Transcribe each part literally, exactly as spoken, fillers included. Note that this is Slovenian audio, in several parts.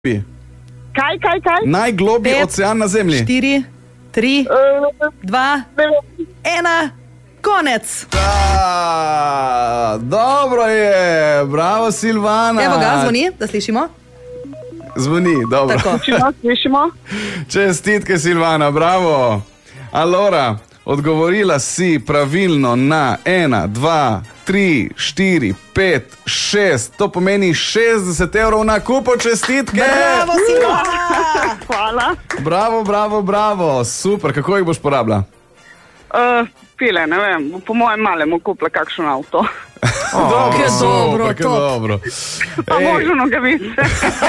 Kaj, kaj, kaj? Najglobji ocean na Zemlji. Štiri, tri, uh, dva, ena, konec. Da, dobro je, bravo Silvana. Evo ga, zvoni, da slišimo. Zvoni, dobro. Tako. Slišimo, slišimo. Čestitke Silvana, bravo. Alora, odgovorila si pravilno na ena, dva, tri, štiri, pet, šest. To pomeni šestdeset evrov na kupo, čestitke. Bravo, Silvana. Hvala. Bravo, bravo, bravo. Super, kako jih boš porabila? Uh, pile, ne vem, po mojem malemu kupila kakšen avto. Oh, dobro, Kaj dobro, super, kaj top. dobro. Pa možno nogavice.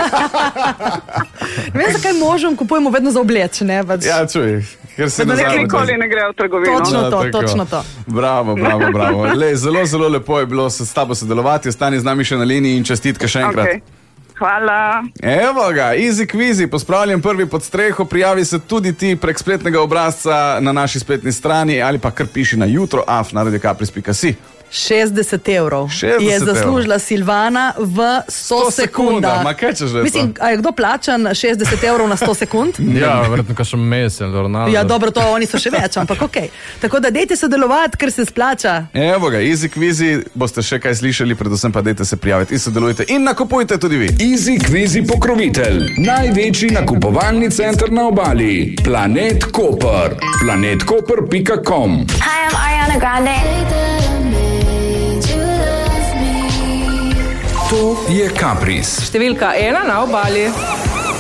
Ne vem, zakaj možem kupujemo vedno za obleč, ne? Pač. Ja, čuj, ker se Da ne nekaj nikoli ne gre v trgovino. Točno to, tako. točno to. Bravo, bravo, bravo. Lej, zelo, zelo lepo je bilo s tabo sodelovati, ostani z nami še na liniji in čestitke še enkrat. Okay. Hvala. Evo ga, easy quizy, pospravljen prvi pod streho, prijavi se tudi ti prek spletnega obrazca na naši spletni strani ali pa kar piši na jutro af na radio kapris pika si. šestdeset evrov šestdeset je zaslužila evrov. Silvana v sto sekundah. Ma kaj češ že to? Mislim, a je kdo plačan šestdeset evrov na sto sekund? Ja, verjetno kakšen mesec, Ronaldo. Ja, dobro, to oni so še več, ampak okej. Okay. Tako da dejte sodelovati, ker se splača. Evo ga, easy quizy, boste še kaj slišali, predvsem pa dejte se prijaviti in sodelujte in nakupujte tudi vi. Easy Quizy pokrovitelj, največji nakupovalni center na obali, Planet Koper, planet koper pika com. Hi, I'm Ariana Grande. To je Kapris. Številka ena na obali.